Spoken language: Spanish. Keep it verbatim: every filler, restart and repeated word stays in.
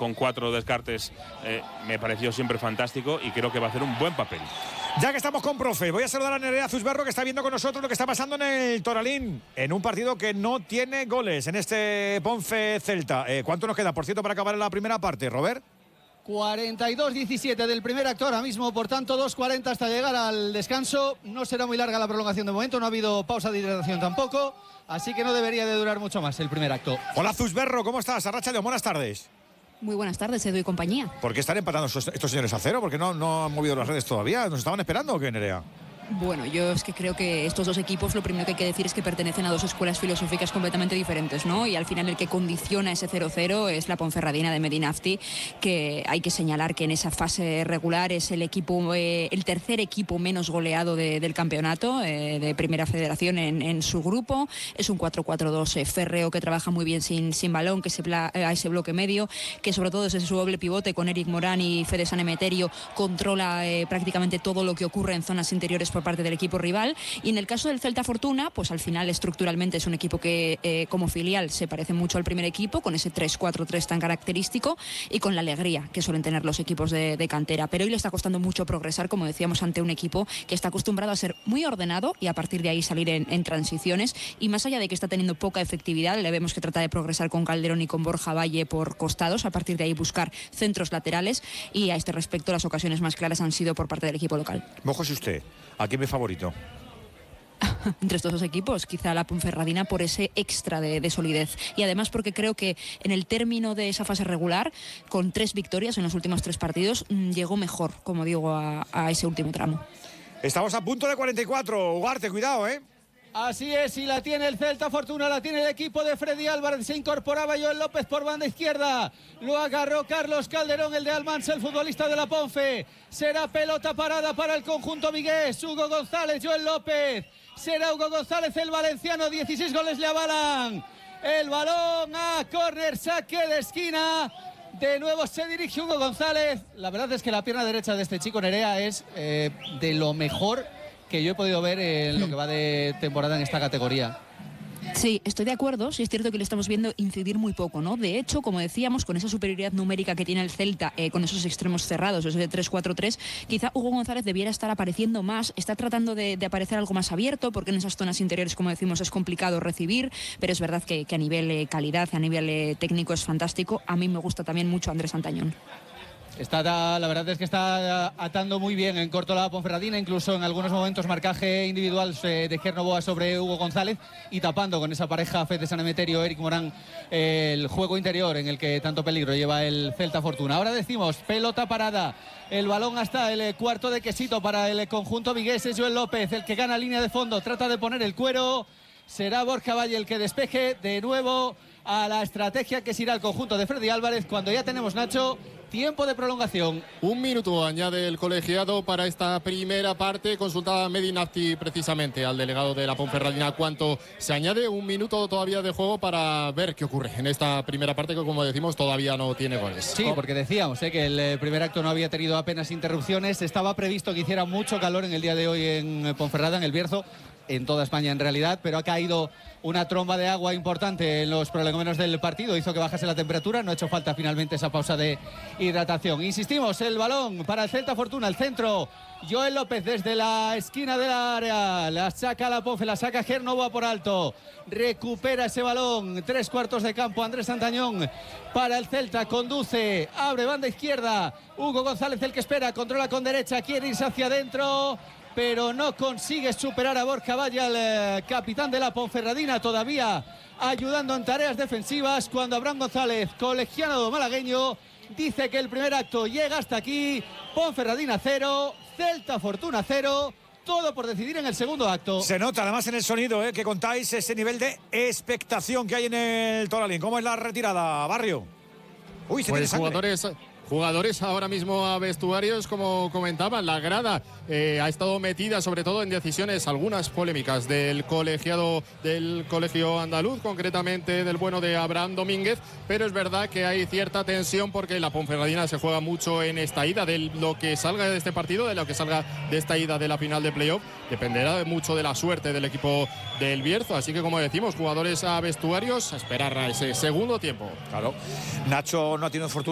con cuatro descartes eh, me pareció siempre fantástico y creo que va a hacer un buen papel. Ya que estamos con profe, voy a saludar a Nerea Zuzberro, que está viendo con nosotros lo que está pasando en el Toralín, en un partido que no tiene goles, en este Ponfe Celta. Eh, ¿Cuánto nos queda, por cierto, para acabar la primera parte, Robert? cuarenta y dos diecisiete del primer acto ahora mismo, por tanto dos cuarenta hasta llegar al descanso. No será muy larga la prolongación de momento, no ha habido pausa de hidratación tampoco, así que no debería de durar mucho más el primer acto. Hola Zuzberro, ¿cómo estás? Arracha León, buenas tardes. Muy buenas tardes, Edu y compañía. ¿Por qué están empatando estos, estos señores a cero? ¿Por qué no, no han movido las redes todavía? ¿Nos estaban esperando o qué, Nerea? Bueno, yo es que creo que estos dos equipos, lo primero que hay que decir es que pertenecen a dos escuelas filosóficas completamente diferentes, ¿no? Y al final el que condiciona ese cero cero es la Ponferradina de Medinafti, que hay que señalar que en esa fase regular es el equipo, eh, el tercer equipo menos goleado de, del campeonato, eh, de Primera Federación en, en su grupo. Es un cuatro cuatro dos eh, férreo que trabaja muy bien sin, sin balón, que se pla, a ese bloque medio, que sobre todo desde su doble pivote con Eric Morán y Fede San Emeterio controla eh, prácticamente todo lo que ocurre en zonas interiores por parte del equipo rival. Y en el caso del Celta Fortuna, pues al final estructuralmente es un equipo que eh, como filial se parece mucho al primer equipo, con ese tres cuatro tres tan característico y con la alegría que suelen tener los equipos de, de cantera, pero hoy le está costando mucho progresar, como decíamos, ante un equipo que está acostumbrado a ser muy ordenado y a partir de ahí salir en, en transiciones, y más allá de que está teniendo poca efectividad, le vemos que trata de progresar con Calderón y con Borja Valle por costados, a partir de ahí buscar centros laterales, y a este respecto las ocasiones más claras han sido por parte del equipo local. Mójese usted, ¿a quién me favorito? Entre estos dos equipos, quizá la Ponferradina por ese extra de, de solidez, y además porque creo que en el término de esa fase regular, con tres victorias en los últimos tres partidos, mmm, llegó mejor, como digo, a, a ese último tramo. Estamos a punto de cuarenta y cuatro, Ugarte, cuidado, ¿eh? Así es, y la tiene el Celta Fortuna, la tiene el equipo de Freddy Álvarez, se incorporaba Joel López por banda izquierda, lo agarró Carlos Calderón, el de Almansa, el futbolista de la Ponfe. Será pelota parada para el conjunto vigués, Hugo González, Joel López, será Hugo González el valenciano, dieciséis goles le avalan. El balón a córner, saque de esquina, de nuevo se dirige Hugo González. La verdad es que la pierna derecha de este chico, Nerea, es eh, de lo mejor que yo he podido ver en lo que va de temporada en esta categoría. Sí, estoy de acuerdo, sí es cierto que le estamos viendo incidir muy poco, ¿no? De hecho, como decíamos, con esa superioridad numérica que tiene el Celta, eh, con esos extremos cerrados, ese tres cuatro tres, quizá Hugo González debiera estar apareciendo más, está tratando de, de aparecer algo más abierto, porque en esas zonas interiores, como decimos, es complicado recibir, pero es verdad que, que a nivel eh, calidad, a nivel eh, técnico es fantástico. A mí me gusta también mucho Andrés Antañón. Está, la verdad es que está atando muy bien en corto la Ponferradina, incluso en algunos momentos marcaje individual de Gernoboa sobre Hugo González, y tapando con esa pareja Fede San Emeterio, Eric Morán, el juego interior en el que tanto peligro lleva el Celta Fortuna. Ahora decimos, pelota parada, el balón hasta el cuarto de quesito para el conjunto vigués, es Joel López el que gana línea de fondo, trata de poner el cuero, será Borja Valle el que despeje de nuevo a la estrategia que será el conjunto de Freddy Álvarez, cuando ya tenemos, Nacho, tiempo de prolongación. Un minuto añade el colegiado para esta primera parte. Consultaba Medinafti precisamente al delegado de la Ponferradina cuánto se añade. Un minuto todavía de juego para ver qué ocurre en esta primera parte, que como decimos todavía no tiene goles. Sí, porque decíamos eh, que el primer acto no había tenido apenas interrupciones. Estaba previsto que hiciera mucho calor en el día de hoy en Ponferrada, en el Bierzo, en toda España en realidad, pero ha caído una tromba de agua importante en los prolegómenos del partido, hizo que bajase la temperatura, no ha hecho falta finalmente esa pausa de hidratación. Insistimos, el balón para el Celta Fortuna, el centro, Joel López desde la esquina del área, la saca la Ponfe, la saca Gernoboa por alto, recupera ese balón, tres cuartos de campo, Andrés Antañón para el Celta, conduce, abre banda izquierda, Hugo González el que espera, controla con derecha, quiere irse hacia adentro, pero no consigue superar a Borja Valle, el eh, capitán de la Ponferradina, todavía ayudando en tareas defensivas, cuando Abraham González, colegiado malagueño, dice que el primer acto llega hasta aquí. Ponferradina cero, Celta Fortuna cero, todo por decidir en el segundo acto. Se nota además en el sonido, ¿eh? Que contáis ese nivel de expectación que hay en el Toralín. ¿Cómo es la retirada, Barrio? Uy, se pues tiene sangre. Jugadores... Jugadores ahora mismo a vestuarios, como comentaban, la grada eh, ha estado metida sobre todo en decisiones, algunas polémicas del colegiado del colegio andaluz, concretamente del bueno de Abraham Domínguez, pero es verdad que hay cierta tensión porque la Ponferradina se juega mucho en esta ida, de lo que salga de este partido, de lo que salga de esta ida de la final de playoff, dependerá mucho de la suerte del equipo del Bierzo, así que como decimos, jugadores a vestuarios, a esperar a ese segundo tiempo. Claro, Nacho no ha tenido fortuna